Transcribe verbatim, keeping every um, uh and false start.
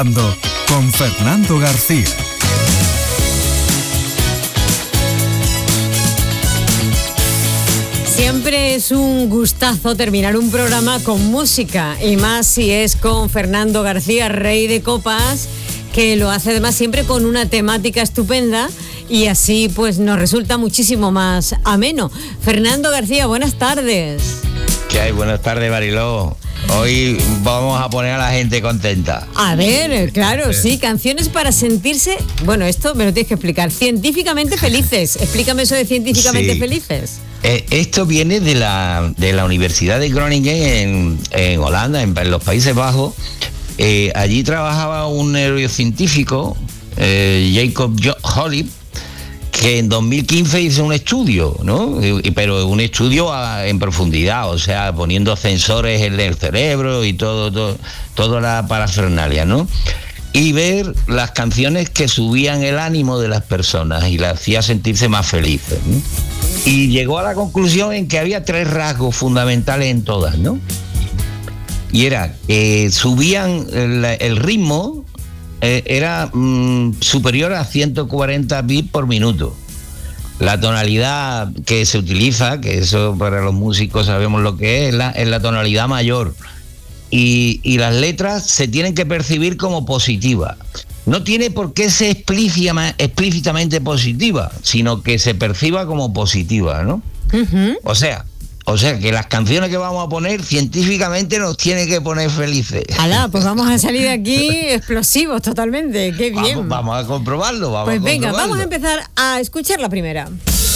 Con Fernando García. Siempre es un gustazo terminar un programa con música, y más si es con Fernando García, rey de copas, que lo hace además siempre con una temática estupenda, y así pues nos resulta muchísimo más ameno. Fernando García, buenas tardes. ¿Qué hay? Buenas tardes, Mariló. Hoy vamos a poner a la gente contenta. A ver, claro, sí, canciones para sentirse, bueno, esto me lo tienes que explicar, científicamente felices. Explícame eso de científicamente sí. felices. Eh, esto viene de la, de la Universidad de Groningen en, en Holanda, en, en los Países Bajos. Eh, allí trabajaba un neurocientífico, eh, Jacob Hollip, que en dos mil quince hizo un estudio, ¿no? Y, pero un estudio a, en profundidad, o sea, poniendo sensores en el cerebro y todo, todo, toda la parafernalia, ¿no? Y ver las canciones que subían el ánimo de las personas y las hacía sentirse más felices, ¿no? Y llegó a la conclusión en que había tres rasgos fundamentales en todas, ¿no? Y era que subían el, el ritmo, eh, era mmm, superior a ciento cuarenta bits por minuto. La tonalidad que se utiliza, que eso para los músicos sabemos lo que es, es la, es la tonalidad mayor. Y, y las letras se tienen que percibir como positivas. No tiene por qué ser explícitamente positiva, sino que se perciba como positiva, ¿no? Uh-huh. O sea, o sea que las canciones que vamos a poner científicamente nos tienen que poner felices. Alá, pues vamos a salir de aquí explosivos totalmente, qué bien. Vamos, vamos a comprobarlo, vamos pues a venga, comprobarlo. vamos a empezar a escuchar la primera.